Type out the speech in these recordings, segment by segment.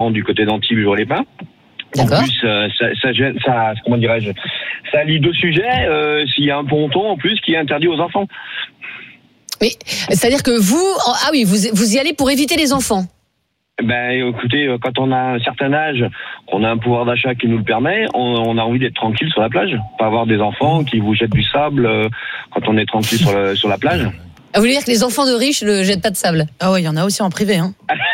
enfants du côté d'Antibes, Jour-les-Pins. En D'accord. plus, ça, comment dirais-je, ça lie 2 sujets. S'il y a un ponton en plus qui est interdit aux enfants. Mais c'est-à-dire que vous y allez pour éviter les enfants. Ben, écoutez, quand on a un certain âge, on a un pouvoir d'achat qui nous le permet, on a envie d'être tranquille sur la plage, pas avoir des enfants qui vous jettent du sable quand on est tranquille sur la plage. Vous voulez dire que les enfants de riches ne jettent pas de sable? Ah ouais, il y en a aussi en privé, hein.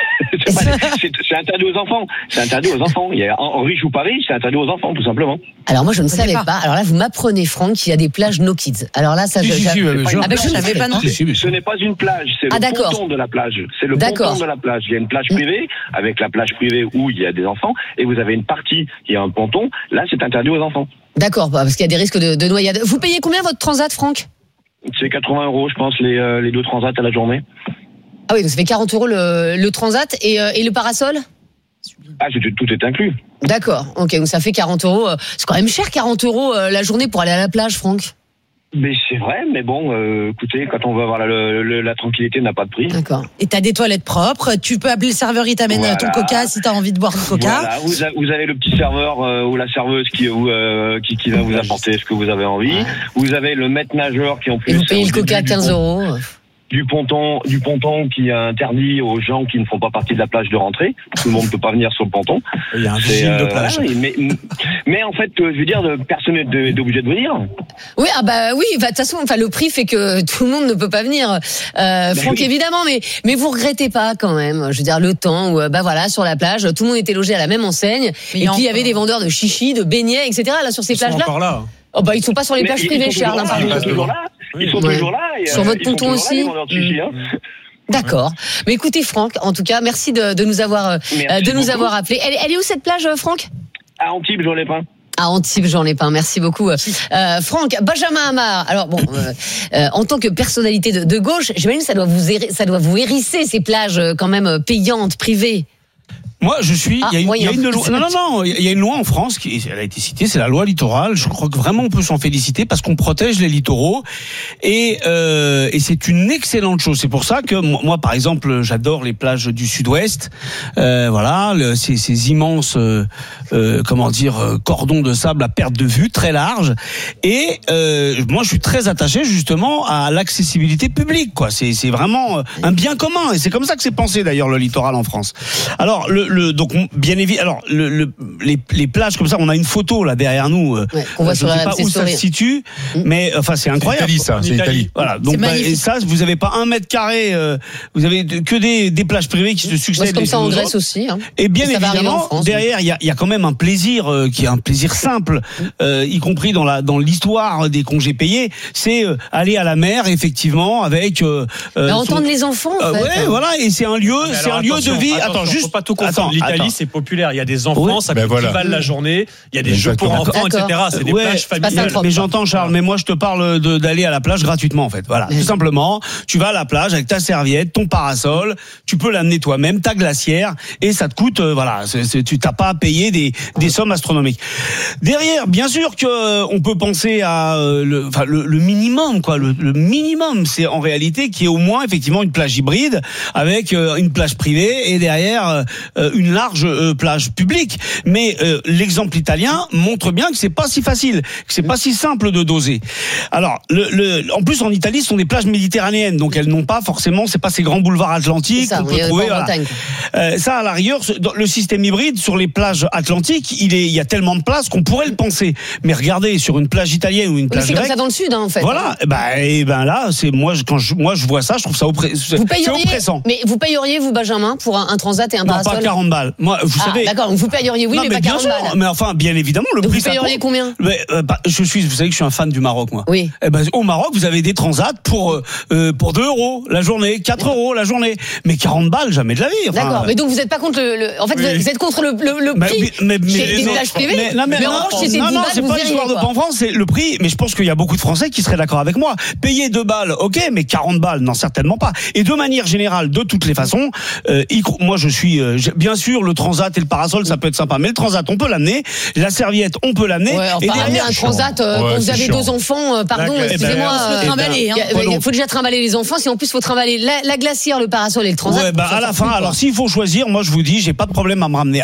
C'est interdit aux enfants. C'est interdit aux enfants. Il y a en riche ou pas riche, c'est interdit aux enfants, tout simplement. Alors moi je ne savais pas. pas. Alors là vous m'apprenez, Franck, qu'il y a des plages no kids. Alors là ça Je je savais pas non. Ce n'est pas une plage, c'est le ponton de la plage. C'est le ponton de la plage. Il y a une plage privée, avec la plage privée où il y a des enfants, et vous avez une partie qui a un ponton. Là, c'est interdit aux enfants. D'accord, parce qu'il y a des risques de noyade. Vous payez combien votre transat, Franck? C'est 80 €, je pense, les 2 transats à la journée. Ah oui, donc ça fait 40 € le transat et le parasol? Ah, tout est inclus. D'accord, ok, donc ça fait 40 €. C'est quand même cher, 40 € la journée pour aller à la plage, Franck. Mais c'est vrai, mais bon, écoutez, quand on veut avoir la tranquillité, n'a pas de prix. D'accord. Et t'as des toilettes propres, tu peux appeler le serveur, il t'amène ton coca si t'as envie de boire du coca. Voilà, vous avez le petit serveur ou la serveuse qui va vous apporter ce que vous avez envie. Vous avez le maître nageur qui en plus... Et vous payez le coca à 15 €. Du ponton qui est interdit aux gens qui ne font pas partie de la plage de rentrer. Tout le monde ne peut pas venir sur le ponton. Il y a un vigile de plage. Mais en fait, je veux dire, personne n'est obligé de venir. Oui, de toute façon, le prix fait que tout le monde ne peut pas venir. Franck, évidemment, mais vous regrettez pas quand même. Je veux dire, le temps où, sur la plage, tout le monde était logé à la même enseigne, et puis il y avait des vendeurs de chichis, de beignets, etc. Là, sur ces plages-là. Encore là. Oh ils sont pas sur les plages privées, Charles. Ils sont toujours là. Ils sont toujours là. Sur votre ponton aussi. D'accord. Mais écoutez, Franck, en tout cas, merci de nous avoir appelé. Elle est où cette plage, Franck? À Antibes, Jour-les-Pins. À Antibes, Jour-les-Pins. Merci beaucoup, Franck. Benjamin Amar. Alors bon, en tant que personnalité de gauche, j'imagine que ça doit vous hérisser ces plages quand même payantes, privées. Moi, il y a une loi. Non, il y a une loi en France elle a été citée, c'est la loi littorale. Je crois que vraiment on peut s'en féliciter parce qu'on protège les littoraux et c'est une excellente chose. C'est pour ça que moi, par exemple, j'adore les plages du Sud-Ouest. Ces immenses, cordons de sable à perte de vue, très larges. Et moi, je suis très attaché justement à l'accessibilité publique. C'est vraiment un bien commun et c'est comme ça que c'est pensé d'ailleurs le littoral en France. Alors donc bien évidemment, les plages comme ça, on a une photo là derrière nous. On voit je ne sais pas où ça se situe, mais c'est incroyable. C'est Italie. Voilà. Donc et ça, vous n'avez pas 1 mètre carré, vous avez que des plages privées qui se succèdent. C'est comme ça en Grèce aussi. Hein. Et bien évidemment, derrière, il y a quand même un plaisir qui est un plaisir simple, y compris dans l'histoire des congés payés. C'est aller à la mer, effectivement, avec entendre les enfants. En fait. Voilà, et c'est un lieu, de vie. Attends, juste pas tout confondre. L'Italie, c'est populaire. Il y a des enfants, ça coûte 10 balles la journée. Il y a des jeux pour enfants, etc. C'est des plages familiales. Mais j'entends, Charles. Mais moi, je te parle d'aller à la plage gratuitement, en fait. Voilà, tout simplement. Tu vas à la plage avec ta serviette, ton parasol. Tu peux l'amener toi-même, ta glacière, et ça te coûte. Tu t'as pas à payer des sommes astronomiques. Derrière, bien sûr que on peut penser à le minimum, quoi. Le minimum, c'est en réalité qu'il y ait au moins effectivement une plage hybride avec une plage privée et derrière une large plage publique. Mais l'exemple italien montre bien que c'est pas si facile, que c'est pas si simple de doser. Alors, en plus en Italie, ce sont des plages méditerranéennes, donc elles n'ont pas forcément, c'est pas ces grands boulevards atlantiques qu'on peut trouver. Ça, à la rigueur, le système hybride sur les plages atlantiques, il y a tellement de place qu'on pourrait le penser. Mais regardez, sur une plage italienne ou une plage grecque, c'est comme ça dans le sud, en fait. Voilà. Là, c'est moi quand je vois ça, je trouve ça oppressant. Mais vous payeriez, vous, Benjamin, pour un transat et un parasol? Non, pas 40 balles. Moi, vous savez. D'accord, vous payeriez, oui, mais pas 40 balles. Mais enfin, bien évidemment, le donc prix. Vous payeriez combien? Vous savez que je suis un fan du Maroc, moi. Oui. Au Maroc, vous avez des transats pour 2 € la journée, 4 € la journée. Mais 40 balles, jamais de la vie. D'accord. Mais donc vous n'êtes pas contre en fait, vous êtes contre le prix des plages privées. Mais en revanche, c'est 10 balles, c'est pas l'histoire de en France, c'est le prix. Mais je pense qu'il y a beaucoup de Français qui seraient d'accord avec moi. Payer 2 balles, ok, mais 40 balles, non, certainement pas. Et de manière générale, de toutes les façons, moi je suis bien sûr le transat et le parasol, ça peut être sympa, mais le transat on peut l'amener, la serviette on peut l'amener. Et derrière un transat, quand vous avez 2 enfants, excusez-moi, il faut déjà trimballer les enfants. Si en plus il faut trimballer la glacière, le parasol et le transat. À la fin, alors s'il faut choisir, moi je vous dis, j'ai pas de problème à me ramener